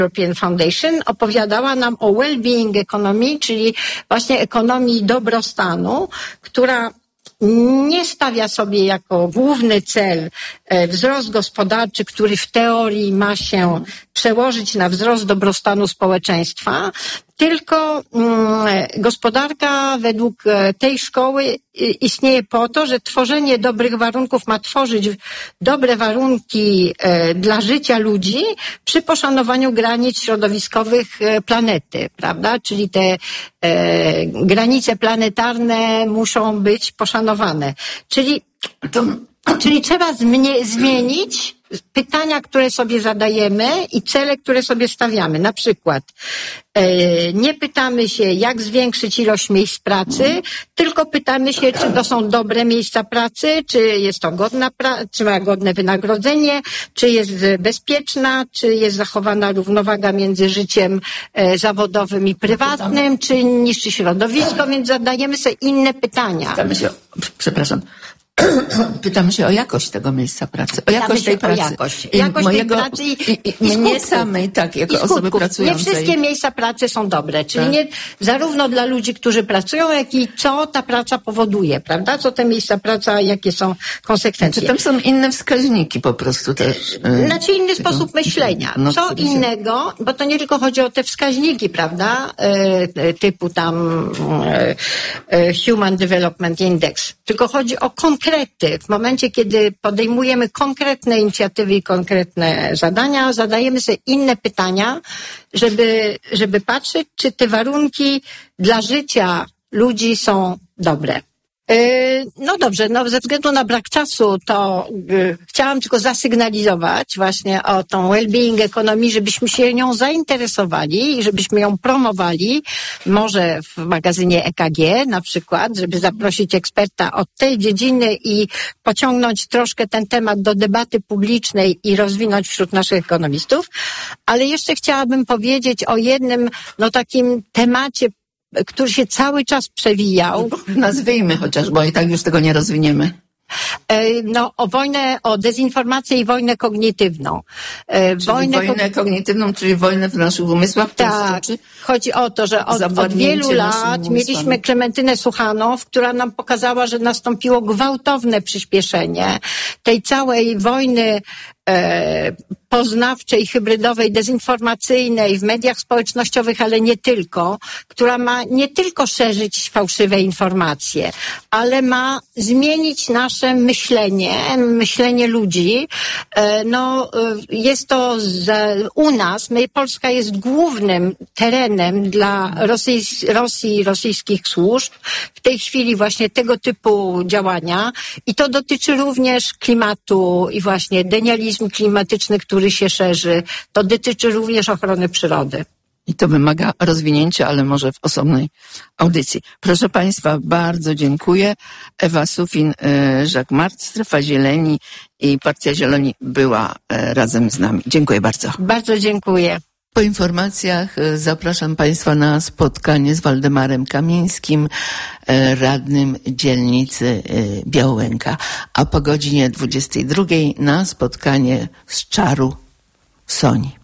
European Foundation opowiadała nam o well-being economy, czyli właśnie ekonomii dobrostanu, która nie stawia sobie jako główny cel wzrost gospodarczy, który w teorii ma się przełożyć na wzrost dobrostanu społeczeństwa, tylko gospodarka według tej szkoły istnieje po to, że tworzenie dobrych warunków ma tworzyć dobre warunki dla życia ludzi przy poszanowaniu granic środowiskowych planety, prawda? Czyli te granice planetarne muszą być poszanowane. Czyli trzeba zmienić pytania, które sobie zadajemy i cele, które sobie stawiamy. Na przykład nie pytamy się, jak zwiększyć ilość miejsc pracy, tylko pytamy się, czy to są dobre miejsca pracy, czy jest to godna praca, czy ma godne wynagrodzenie, czy jest bezpieczna, czy jest zachowana równowaga między życiem zawodowym i prywatnym, czy niszczy środowisko, więc zadajemy sobie inne pytania. Pytamy się o jakość tego miejsca pracy, o jakość tej pracy. Jakość tej pracy i mnie samej, tak, jako osoby pracującej. Nie wszystkie miejsca pracy są dobre, czyli nie zarówno dla ludzi, którzy pracują, jak i co ta praca powoduje, prawda? Co te miejsca pracy, jakie są konsekwencje. Czy tam są inne wskaźniki po prostu też? Znaczy inny sposób myślenia. Co innego, bo to nie tylko chodzi o te wskaźniki, prawda? Typu tam Human Development Index, tylko chodzi o konkrety. W momencie, kiedy podejmujemy konkretne inicjatywy i konkretne zadania, zadajemy sobie inne pytania, żeby patrzeć, czy te warunki dla życia ludzi są dobre. No dobrze, ze względu na brak czasu to chciałam tylko zasygnalizować właśnie o tą well-being economy, żebyśmy się nią zainteresowali i żebyśmy ją promowali, może w magazynie EKG na przykład, żeby zaprosić eksperta od tej dziedziny i pociągnąć troszkę ten temat do debaty publicznej i rozwinąć wśród naszych ekonomistów. Ale jeszcze chciałabym powiedzieć o jednym takim temacie, który się cały czas przewijał. Nazwijmy chociaż, bo i tak już tego nie rozwiniemy. O dezinformację i wojnę kognitywną. Wojnę kognitywną, czyli wojnę w naszych umysłach? Tak. Chodzi o to, że od wielu lat mieliśmy Klementynę Suchanow, która nam pokazała, że nastąpiło gwałtowne przyspieszenie tej całej wojny poznawczej, hybrydowej, dezinformacyjnej w mediach społecznościowych, ale nie tylko, która ma nie tylko szerzyć fałszywe informacje, ale ma zmienić nasze myślenie ludzi. Jest to u nas, Polska jest głównym terenem dla Rosji i rosyjskich służb w tej chwili właśnie tego typu działania i to dotyczy również klimatu i właśnie denializm klimatyczny, który się szerzy. To dotyczy również ochrony przyrody. I to wymaga rozwinięcia, ale może w osobnej audycji. Proszę Państwa, bardzo dziękuję. Ewa Sufin, Jacques Marc, Strefa Zieleni i Partia Zieloni była razem z nami. Dziękuję bardzo. Bardzo dziękuję. Po informacjach zapraszam Państwa na spotkanie z Waldemarem Kamińskim, radnym dzielnicy Białęka, a po godzinie 22:00 na spotkanie z Czaru Soni.